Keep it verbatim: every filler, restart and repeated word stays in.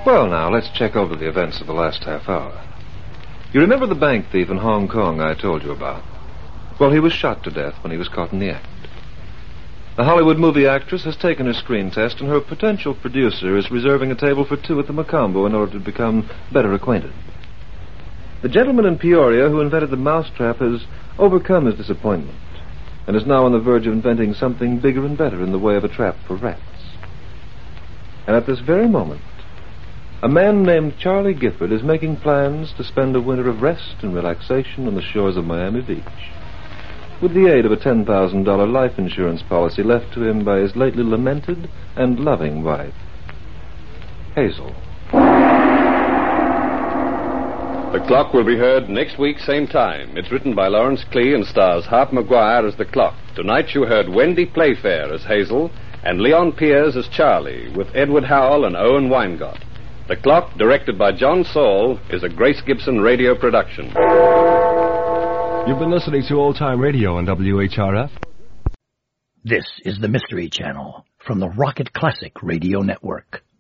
Well, now, let's check over the events of the last half hour. You remember the bank thief in Hong Kong I told you about? Well, he was shot to death when he was caught in the act. The Hollywood movie actress has taken her screen test, and her potential producer is reserving a table for two at the Macombo in order to become better acquainted. The gentleman in Peoria who invented the mousetrap has overcome his disappointment and is now on the verge of inventing something bigger and better in the way of a trap for rats. And at this very moment, a man named Charlie Gifford is making plans to spend a winter of rest and relaxation on the shores of Miami Beach, with the aid of a ten thousand dollars life insurance policy left to him by his lately lamented and loving wife, Hazel. The Clock will be heard next week, same time. It's written by Lawrence Klee and stars Harp Maguire as the Clock. Tonight you heard Wendy Playfair as Hazel and Leon Piers as Charlie, with Edward Howell and Owen Weingott. The Clock, directed by John Saul, is a Grace Gibson radio production. You've been listening to Old Time Radio on W H R F. This is the Mystery Channel from the Rocket Classic Radio Network.